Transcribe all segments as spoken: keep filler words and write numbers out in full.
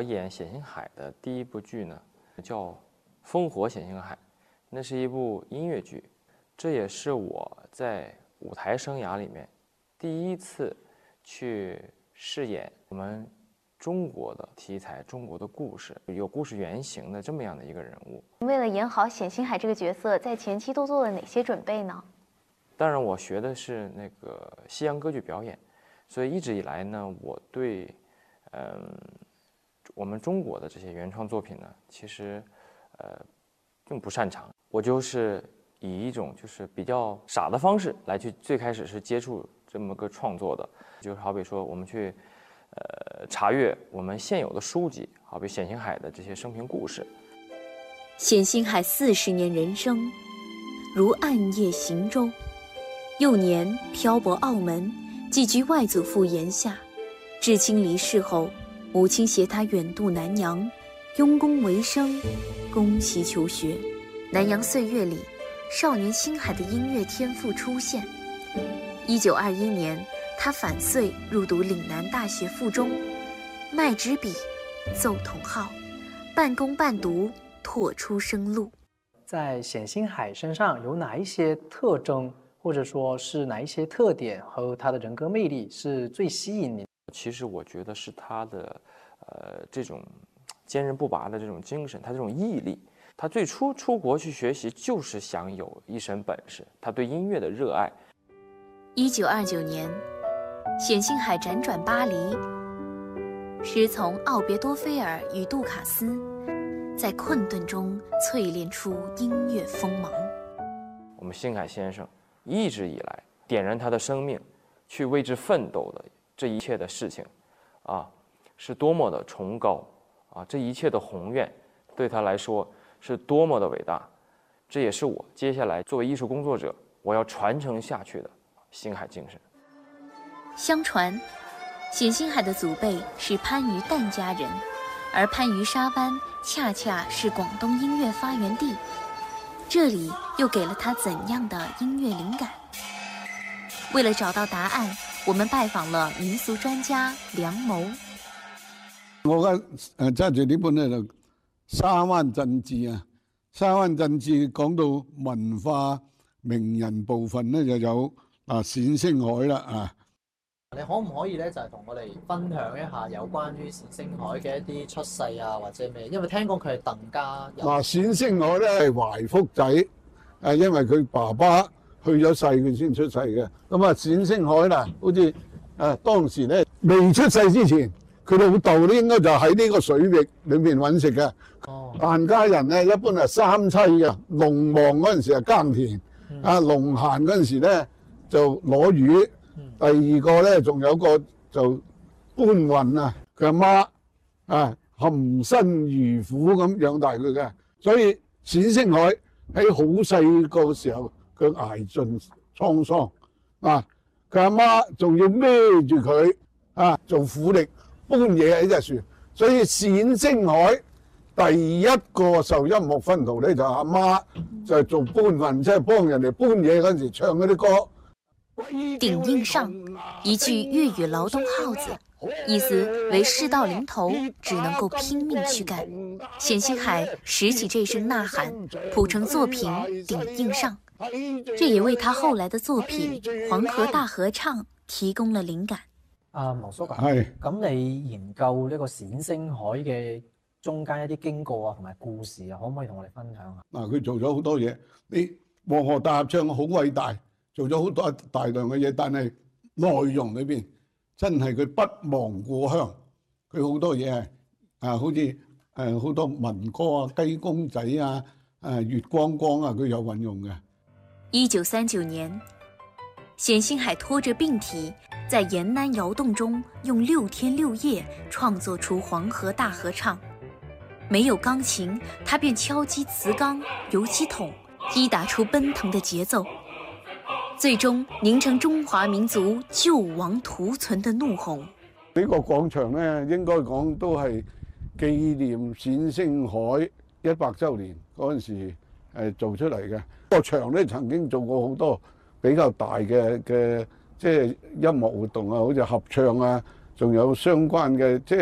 我演冼星海的第一部剧呢，叫《烽火冼星海》，那是一部音乐剧，这也是我在舞台生涯里面第一次去饰演我们中国的题材、中国的故事，有故事原型的这么样的一个人物。 为了演好冼星海这个角色，在前期都做了哪些准备呢？ 当然，我学的是那个西洋歌剧表演，所以一直以来呢，我对嗯我们中国的这些原创作品呢，其实呃并不擅长。我就是以一种就是比较傻的方式来去，最开始是接触这么个创作的，就是好比说我们去呃查阅我们现有的书籍，好比冼星海的这些生平故事。 冼星海四十年人生，如暗夜行舟。幼年漂泊澳门，寄居外祖父檐下。至亲离世后，母亲携他远渡南洋，用功为生，供其求学。南洋岁月里，少年星海的音乐天赋出现。一九二一年，他返穗入读岭南大学附中，卖纸笔，奏筒号，半工半读，拓出生路。 在冼星海身上有哪一些特征，或者说是哪一些特点和他的人格魅力是最吸引你？ 其实我觉得是他的，呃，这种坚韧不拔的这种精神，他这种毅力。他最初出国去学习，就是想有一身本事，他对音乐的热爱。 一九二九年，冼星海辗转巴黎，师从奥别多菲尔与杜卡斯，在困顿中淬炼出音乐锋芒。 我们星海先生一直以来点燃他的生命，去为之奋斗的这一切的事情，啊，是多么的崇高啊！这一切的宏愿，对他来说是多么的伟大。这也是我接下来作为艺术工作者，我要传承下去的星海精神。 相传，冼星海的祖辈是番禺疍家人，而番禺沙班恰恰是广东音乐发源地。这里又给了他怎样的音乐灵感？为了找到答案，我们拜访了民俗專家梁某。 我而家誒揸住呢本咧就《沙灣鎮志》啊，《沙灣鎮志》講到文化名人部分咧就有啊冼星海啦啊。 你可唔可以咧就係同我哋分享一下有關於冼星海嘅一啲出世啊或者咩？因為聽講佢係鄧家人。嗱， 冼星海咧係懷福仔，誒因為佢爸爸去咗世佢先出世嘅。咁啊冼星海啦，好似誒當時咧未出世之前，佢老豆咧應該就喺呢個水域裏面揾食嘅。哦，疍家人咧一般係三棲嘅，農忙嗰陣時係耕田，嗯、啊農閒嗰陣時咧就攞魚。第二個咧，仲有個就搬運啊，佢阿媽啊含辛茹苦咁養大佢嘅，所以冼星海喺好細個時候，佢捱盡滄桑啊，佢阿媽仲要孭住佢啊做苦力搬嘢喺隻船，所以冼星海第一個受音樂熏陶咧就阿媽就係做搬運，即係幫人哋搬嘢嗰陣時唱嗰啲歌。 頂硬上，一句粵語勞動號子，意思為事到臨頭只能夠拼命去幹。冼星海拾起這聲吶喊，譜成作品《頂硬上》，這也為他後來的作品《黃河大合唱》提供了靈感。 啊，毛叔啊， 係咁你研究呢個冼星海嘅中間一啲經過啊同埋故事啊，可唔可以同我哋分享下？ 嗱，佢做咗好多嘢，你黃河大合唱好偉大。做咗好多大量嘅嘢，但係內容裏邊真係佢不忘故鄉，佢好多嘢係啊，好似誒好多民歌啊、雞公仔啊、誒月光光啊，佢有運用嘅。 一九三九年，冼星海拖着病體，在延安窑洞中用六天六夜創作出《黃河大合唱》。沒有鋼琴，他便敲擊瓷缸、油漆桶，擊打出奔騰的節奏。最終凝成中華民族救亡圖存的怒洪。 呢個廣場咧，應該講都係紀念冼星海一百週年嗰陣時誒做出嚟嘅。個場咧曾經做過好多比較大嘅嘅即係音樂活動啊，好似合唱啊，仲有相關嘅即係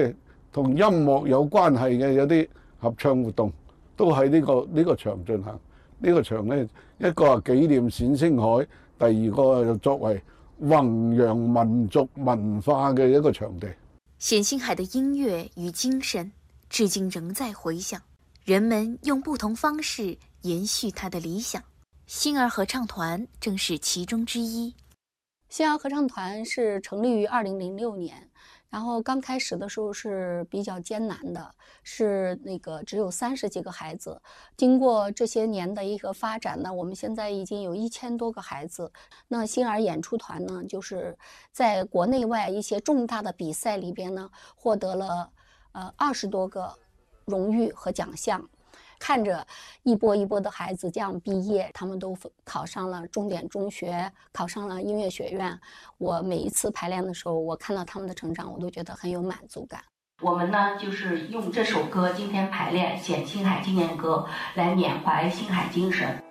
同音樂有關係嘅有啲合唱活動，都喺呢個呢個場進行。呢個場咧，一個係紀念冼星海，第二個就作為弘揚民族文化嘅一個場地。 冼星海的音乐与精神至今仍在回响，人们用不同方式延续他的理想。星儿合唱团正是其中之一。 星儿合唱团是成立于二零零六年，然后刚开始的时候是比较艰难的，是那个只有三十几个孩子。经过这些年的一个发展呢，我们现在已经有一千多个孩子。那星儿演出团呢，就是在国内外一些重大的比赛里边呢，获得了呃二十多个荣誉和奖项。看着一波一波的孩子这样毕业，他们都考上了重点中学，考上了音乐学院。我每一次排练的时候，我看到他们的成长，我都觉得很有满足感。 我们呢，就是用这首歌今天排练《冼星海纪念歌》来缅怀星海精神。